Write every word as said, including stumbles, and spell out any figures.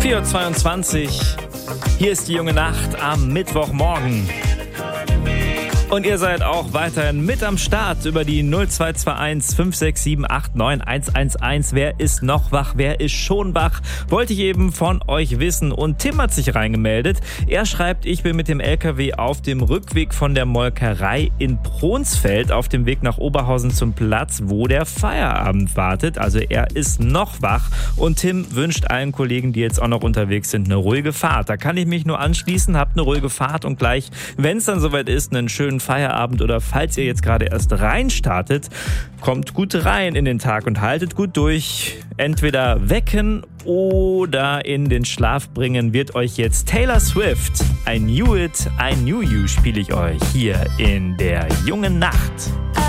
vier Uhr zweiundzwanzig. Hier ist die junge Nacht am Mittwochmorgen. Und ihr seid auch weiterhin mit am Start über die null zwei zwei eins fünf sechs sieben acht neun eins eins eins. Wer ist noch wach? Wer ist schon wach? Wollte ich eben von euch wissen. Und Tim hat sich reingemeldet. Er schreibt, ich bin mit dem L K W auf dem Rückweg von der Molkerei in Pronsfeld auf dem Weg nach Oberhausen zum Platz, wo der Feierabend wartet. Also er ist noch wach. Und Tim wünscht allen Kollegen, die jetzt auch noch unterwegs sind, eine ruhige Fahrt. Da kann ich mich nur anschließen. Habt eine ruhige Fahrt und gleich, wenn es dann soweit ist, einen schönen Feierabend, oder falls ihr jetzt gerade erst reinstartet, kommt gut rein in den Tag und haltet gut durch. Entweder wecken oder in den Schlaf bringen wird euch jetzt Taylor Swift. I Knew It, I Knew You spiele ich euch hier in der jungen Nacht.